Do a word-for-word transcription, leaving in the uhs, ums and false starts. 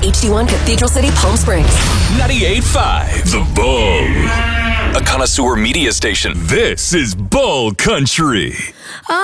H D one Cathedral City, Palm Springs. ninety-eight point five The Bull. A connoisseur media station. This is Bull Country.